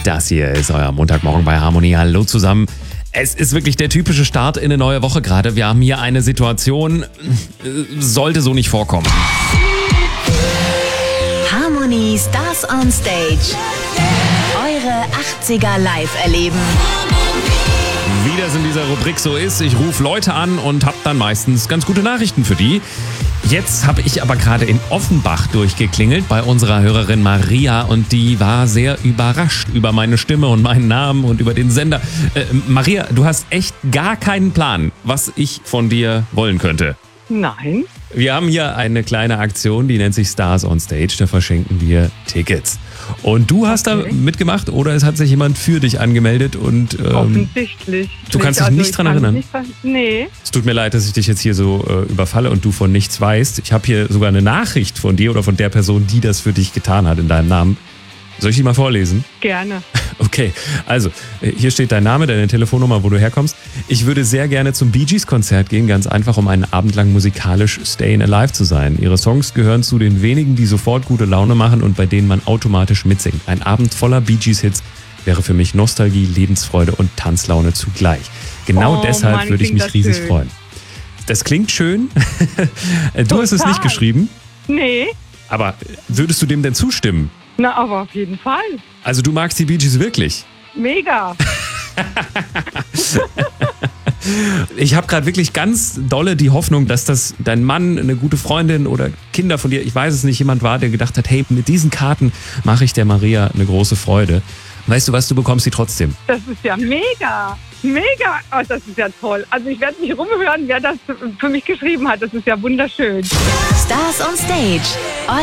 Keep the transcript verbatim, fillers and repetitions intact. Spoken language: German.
Das hier ist euer Montagmorgen bei Harmonie. Hallo zusammen. Es ist wirklich der typische Start in eine neue Woche gerade. Wir haben hier eine Situation, äh, sollte so nicht vorkommen. Harmonie Stars on Stage. Eure achtziger live erleben. Wie das in dieser Rubrik so ist, ich rufe Leute an und habe dann meistens ganz gute Nachrichten für die. Jetzt habe ich aber gerade in Offenbach durchgeklingelt bei unserer Hörerin Maria und die war sehr überrascht über meine Stimme und meinen Namen und über den Sender. Äh, Maria, du hast echt gar keinen Plan, was ich von dir wollen könnte. Nein. Wir haben hier eine kleine Aktion, die nennt sich Stars on Stage. Da verschenken wir Tickets. Und du hast Okay. da mitgemacht oder es hat sich jemand für dich angemeldet und ähm, Offensichtlich. du kannst dich Also nicht ich dran kann mich erinnern? Nicht dran, nee. es tut mir leid, dass ich dich jetzt hier so äh, überfalle und du von nichts weißt. Ich habe hier sogar eine Nachricht von dir oder von der Person, die das für dich getan hat in deinem Namen. Soll ich die mal vorlesen? Gerne. Okay, also äh, hier steht dein Name, deine Telefonnummer, wo du herkommst. Ich würde sehr gerne zum Bee Gees Konzert gehen, ganz einfach, um einen Abend lang musikalisch Stayin' Alive zu sein. Ihre Songs gehören zu den wenigen, die sofort gute Laune machen und bei denen man automatisch mitsingt. Ein Abend voller Bee Gees Hits wäre für mich Nostalgie, Lebensfreude und Tanzlaune zugleich. Genau Oh deshalb Mann, würde ich klingt mich das riesig schön. freuen. Das klingt schön. Du hast es Total. nicht geschrieben, Nee. aber würdest du dem denn zustimmen? Na, aber auf jeden Fall. Also du magst die Bee Gees wirklich? Mega. Ich habe gerade wirklich ganz dolle die Hoffnung, dass das dein Mann, eine gute Freundin oder Kinder von dir, ich weiß es nicht, jemand war, der gedacht hat, hey, mit diesen Karten mache ich der Maria eine große Freude. Weißt du was, du bekommst sie trotzdem. Das ist ja mega. Mega. Oh, das ist ja toll. Also ich werde nicht rumhören, wer das für mich geschrieben hat. Das ist ja wunderschön. Stars on Stage.